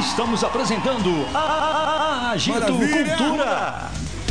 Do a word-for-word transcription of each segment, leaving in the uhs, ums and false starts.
Estamos apresentando a Agito Cultura.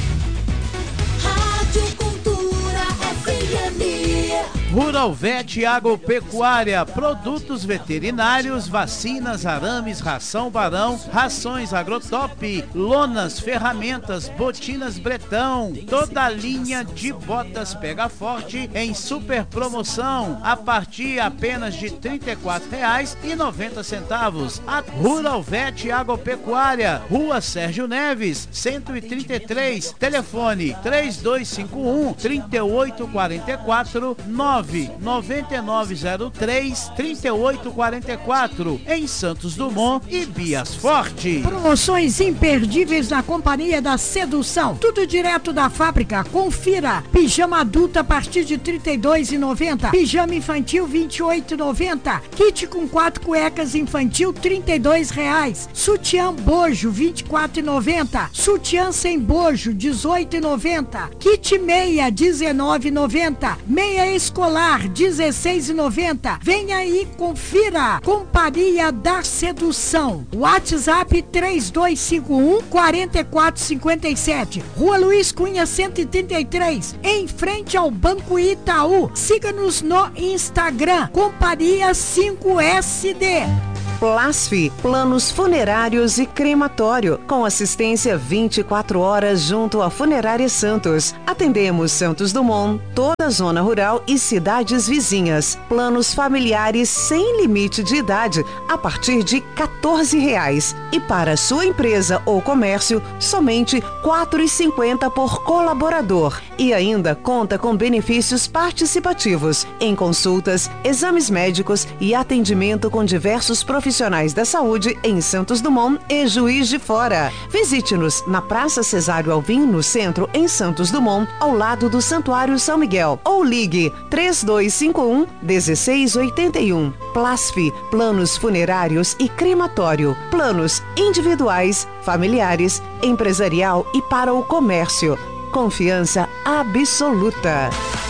Rádio Cultura F M. Rural Vet Agropecuária, produtos veterinários, vacinas, arames, ração Barão, rações Agrotop, lonas, ferramentas, botinas Bretão, toda a linha de botas Pega Forte em super promoção, a partir apenas de trinta e quatro reais e noventa centavos. A Rural Vet Agropecuária, Rua Sérgio Neves, cento e trinta e três, telefone três dois cinco um, três oito quatro quatro, nove nove nove zero três, três oito quatro quatro, em Santos Dumont e Bias Forte. Promoções imperdíveis na Companhia da Sedução, tudo direto da fábrica. Confira: pijama adulto a partir de trinta e dois reais e noventa centavos, pijama infantil vinte e oito reais e noventa centavos, kit com quatro cuecas infantil trinta e dois reais, sutiã bojo vinte e quatro reais e noventa centavos, sutiã sem bojo dezoito reais e noventa centavos, kit meia dezenove reais e noventa centavos, meia escolar dezesseis reais e noventa centavos. Venha aí, confira. Companhia da Sedução. WhatsApp três dois cinco um, quatro quatro cinco sete. Rua Luiz Cunha cento e trinta e três, em frente ao Banco Itaú. Siga-nos no Instagram, Companhia cinco S D. Plasfi, planos funerários e crematório, com assistência vinte e quatro horas junto à Funerária Santos. Atendemos Santos Dumont, toda a zona rural e cidades vizinhas. Planos familiares sem limite de idade, a partir de quatorze reais. E para sua empresa ou comércio, somente quatro reais e cinquenta centavos por colaborador. E ainda conta com benefícios participativos em consultas, exames médicos e atendimento com diversos profissionais Profissionais da Saúde em Santos Dumont e Juiz de Fora. Visite-nos na Praça Cesário Alvim, no centro, em Santos Dumont, ao lado do Santuário São Miguel. Ou ligue três dois cinco um, um seis oito um. Plasfi, planos funerários e crematório. Planos individuais, familiares, empresarial e para o comércio. Confiança absoluta.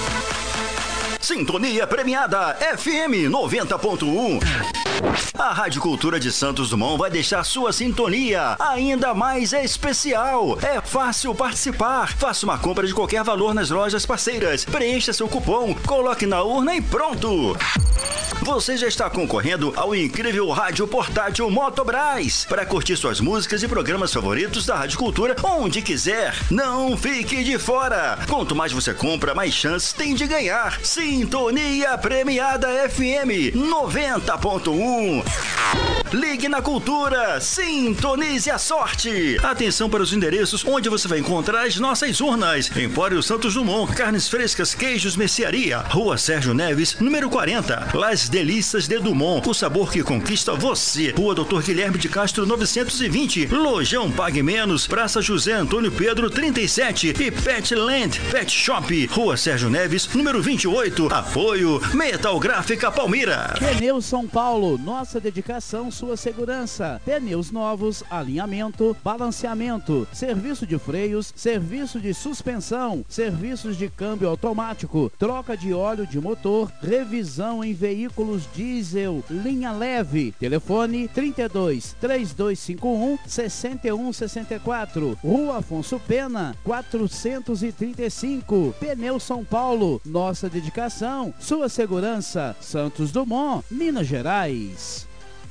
Sintonia premiada F M noventa ponto um. A Rádio Cultura de Santos Dumont vai deixar sua sintonia ainda mais especial. É fácil participar. Faça uma compra de qualquer valor nas lojas parceiras. Preencha seu cupom, coloque na urna e pronto. Você já está concorrendo ao incrível rádio portátil Motobras para curtir suas músicas e programas favoritos da Rádio Cultura onde quiser. Não fique de fora. Quanto mais você compra, mais chances tem de ganhar. Sintonia premiada F M noventa ponto um. Ligue na Cultura, sintonize a sorte. Atenção para os endereços onde você vai encontrar as nossas urnas. Empório Santos Dumont, carnes frescas, queijos, mercearia. Rua Sérgio Neves, número quarenta. Las Delícias de Dumont, o sabor que conquista você. Rua Doutor Guilherme de Castro, novecentos e vinte. Lojão Pague Menos, Praça José Antônio Pedro, trinta e sete. E Petland Pet Shop, Rua Sérgio Neves, número vinte e oito. Apoio Metal Gráfica Palmira. Pneus São Paulo, nossa dedicação, sua segurança. Pneus novos, alinhamento, balanceamento, serviço de freios, serviço de suspensão, serviços de câmbio automático, troca de óleo de motor, revisão em veículos diesel, linha leve. Telefone trinta e dois, três dois cinco um, seis um seis quatro. Rua Afonso Pena, quatrocentos e trinta e cinco. Pneus São Paulo, nossa dedicação, sua segurança. Santos Dumont, Minas Gerais.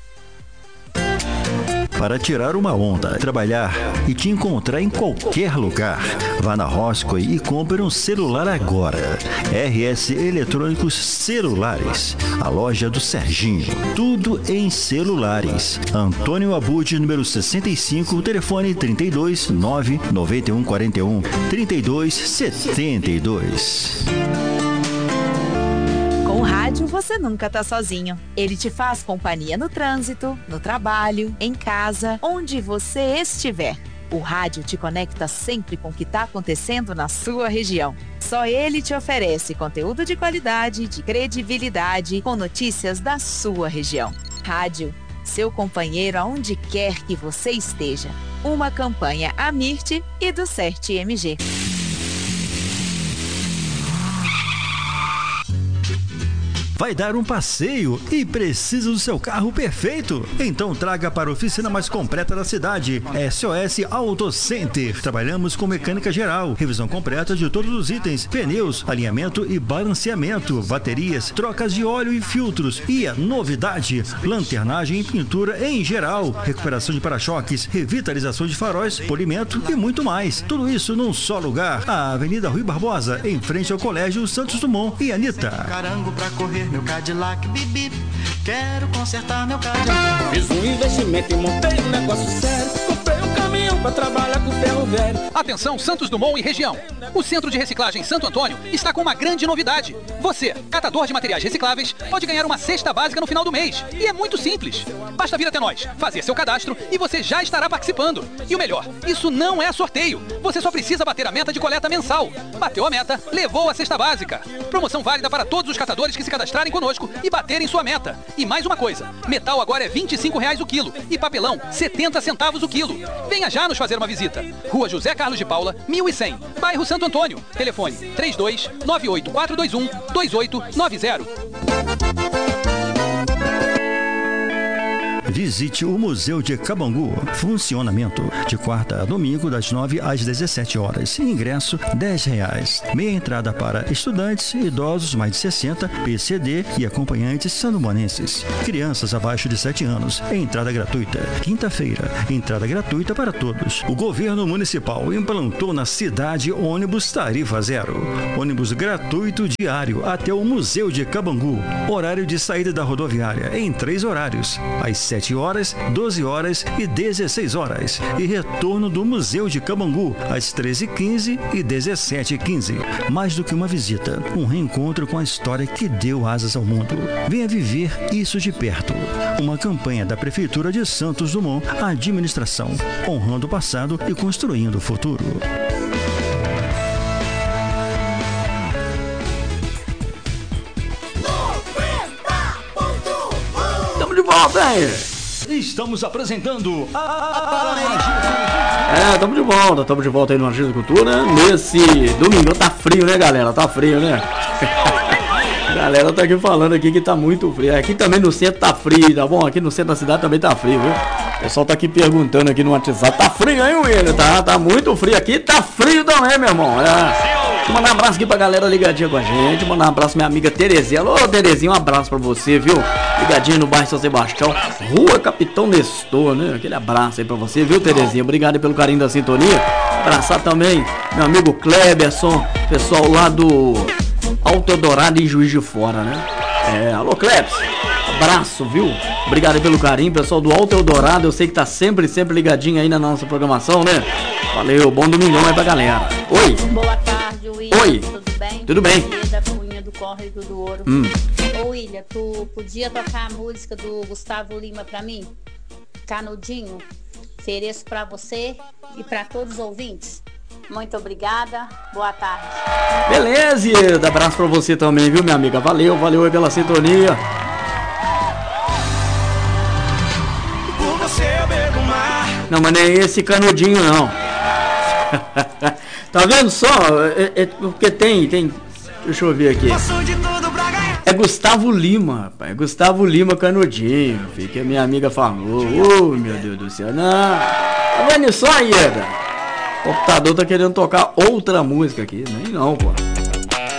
Para tirar uma onda, trabalhar e te encontrar em qualquer lugar. Vá na Roscoe e compre um celular agora. R S Eletrônicos Celulares, a loja do Serginho. Tudo em celulares. Antônio Abud, número sessenta e cinco, telefone trinta e dois, nove nove um quatro um, trinta e dois setenta e dois. Com o rádio você nunca tá sozinho. Ele te faz companhia no trânsito, no trabalho, em casa, onde você estiver. O rádio te conecta sempre com o que está acontecendo na sua região. Só ele te oferece conteúdo de qualidade, de credibilidade, com notícias da sua região. Rádio, seu companheiro aonde quer que você esteja. Uma campanha Amirte e do CERT M G. vai dar um passeio e precisa do seu carro perfeito? Então traga para a oficina mais completa da cidade, S O S Auto Center. Trabalhamos com mecânica geral, revisão completa de todos os itens, pneus, alinhamento e balanceamento, baterias, trocas de óleo e filtros. E a novidade, lanternagem e pintura em geral, recuperação de para-choques, revitalização de faróis, polimento e muito mais. Tudo isso num só lugar. A Avenida Rui Barbosa, em frente ao Colégio Santos Dumont e Anitta. Carango pra correr meu Cadillac, bibi. Quero consertar meu Cadillac. Fiz um investimento e montei um negócio sério. Comprei um caminhão pra trabalhar com ferro velho. Atenção Santos Dumont e região. O Centro de Reciclagem Santo Antônio está com uma grande novidade. Você, catador de materiais recicláveis, pode ganhar uma cesta básica no final do mês. E é muito simples. Basta vir até nós, fazer seu cadastro e você já estará participando. E o melhor, isso não é sorteio. Você só precisa bater a meta de coleta mensal. Bateu a meta, levou a cesta básica. Promoção válida para todos os catadores que se cadastrarem conosco e baterem sua meta. E mais uma coisa, metal agora é vinte e cinco reais o quilo e papelão setenta centavos o quilo. Venha já nos fazer uma visita. Rua José Carlos de Paula, mil e cem, bairro Santo Antônio. Telefone três dois nove oito quatro dois um dois oito nove zero. Visite o Museu de Cabangu. Funcionamento de quarta a domingo das nove às dezessete horas. Ingresso dez reais. Meia entrada para estudantes, idosos mais de sessenta, P C D e acompanhantes sandumanenses. Crianças abaixo de sete anos. Entrada gratuita. Quinta-feira, entrada gratuita para todos. O governo municipal implantou na cidade ônibus tarifa zero. Ônibus gratuito diário até o Museu de Cabangu. Horário de saída da rodoviária em três horários. Às sete horas, doze horas e dezesseis horas. E retorno do Museu de Cabangu às treze e quinze e dezessete e quinze. Mais do que uma visita, um reencontro com a história que deu asas ao mundo. Venha viver isso de perto. Uma campanha da Prefeitura de Santos Dumont, a administração, honrando o passado e construindo o futuro. Estamos de volta aí. Estamos apresentando a... É, estamos de volta, estamos de volta aí no Agir da Cultura. Nesse domingo tá frio, né, galera? Tá frio, né? A galera tá aqui falando aqui que tá muito frio. Aqui também no centro tá frio, tá bom? Aqui no centro da cidade também tá frio, viu? O pessoal tá aqui perguntando aqui no WhatsApp. Tá frio, hein, William? Tá, tá muito frio. Aqui tá frio também, meu irmão. É. Mandar um abraço aqui pra galera ligadinha com a gente. Mandar um abraço pra minha amiga Terezinha. Alô, Terezinha, um abraço pra você, viu? Ligadinha no bairro São Sebastião, Rua Capitão Nestor, né? Aquele abraço aí pra você, viu, Terezinha? Obrigado aí pelo carinho da sintonia. Abraçar também meu amigo Kleberson, pessoal lá do Alto Eldorado em Juiz de Fora, né? É, alô, Klebs. Abraço, viu? Obrigado aí pelo carinho, pessoal do Alto Eldorado. Eu sei que tá sempre, sempre ligadinho aí na nossa programação, né? Valeu, bom domingão aí pra galera. Oi. Boa tarde, William. Oi. Tudo bem? Tudo bem. Da Cunha do Córrego do Ouro. Hum. Ô, William, tu podia tocar a música do Gustavo Lima pra mim? Canudinho. Ofereço pra você e pra todos os ouvintes. Muito obrigada. Boa tarde. Beleza, e abraço pra você também, viu, minha amiga? Valeu, valeu aí pela sintonia. Por você eu bebo mar. Não, mas não é esse canudinho, não. Tá vendo só? É, é, porque tem, tem... Deixa eu ver aqui. É Gustavo Lima, rapaz. É Gustavo Lima Canudinho, filho, que a minha amiga falou. Oh, meu Deus do céu. Não. Tá vendo só, Ieda? O computador tá querendo tocar outra música aqui. Nem não, pô.